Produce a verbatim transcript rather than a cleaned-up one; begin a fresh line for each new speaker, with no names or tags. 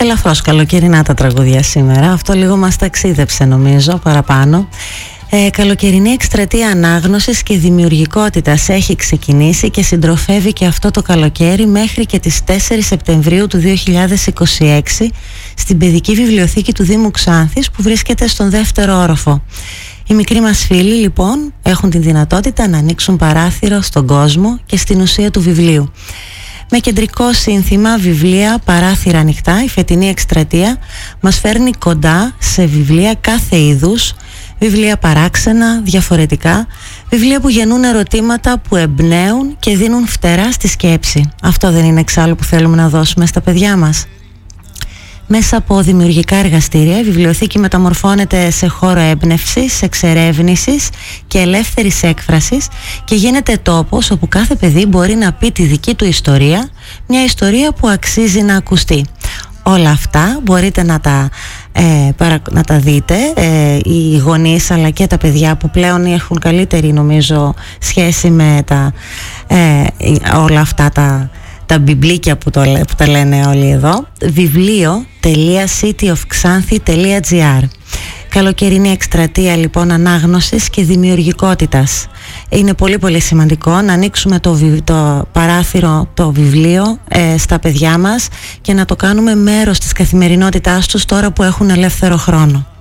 ελαφρώς καλοκαιρινά τα τραγούδια σήμερα. Αυτό λίγο μας ταξίδεψε νομίζω παραπάνω. Ε, καλοκαιρινή εκστρατεία ανάγνωσης και δημιουργικότητας έχει ξεκινήσει και συντροφεύει και αυτό το καλοκαίρι μέχρι και τις τέσσερις Σεπτεμβρίου του δύο χιλιάδες είκοσι έξι στην Παιδική Βιβλιοθήκη του Δήμου Ξάνθης, που βρίσκεται στον δεύτερο όροφο. Οι μικροί μας φίλοι λοιπόν έχουν την δυνατότητα να ανοίξουν παράθυρο στον κόσμο και στην ουσία του βιβλίου. Με κεντρικό σύνθημα «Βιβλία, παράθυρα ανοιχτά», η φετινή εκστρατεία μας φέρνει κοντά σε βιβλία κάθε είδους, βιβλία παράξενα, διαφορετικά, βιβλία που γεννούν ερωτήματα, που εμπνέουν και δίνουν φτερά στη σκέψη. Αυτό δεν είναι εξάλλου που θέλουμε να δώσουμε στα παιδιά μας? Μέσα από δημιουργικά εργαστήρια, η βιβλιοθήκη μεταμορφώνεται σε χώρο έμπνευσης, εξερεύνησης και ελεύθερης έκφρασης και γίνεται τόπος όπου κάθε παιδί μπορεί να πει τη δική του ιστορία, μια ιστορία που αξίζει να ακουστεί. Όλα αυτά μπορείτε να τα, ε, παρα, να τα δείτε, ε, οι γονείς αλλά και τα παιδιά που πλέον έχουν καλύτερη νομίζω σχέση με τα, ε, όλα αυτά τα... τα μπιμπλίκια που, το, που τα λένε όλοι εδώ. βιβλίο τελεία cityofxanthi τελεία gr. Καλοκαιρινή εκστρατεία λοιπόν ανάγνωσης και δημιουργικότητας. Είναι πολύ πολύ σημαντικό να ανοίξουμε το, το παράθυρο, το βιβλίο ε, στα παιδιά μας και να το κάνουμε μέρος της καθημερινότητάς τους τώρα που έχουν ελεύθερο χρόνο.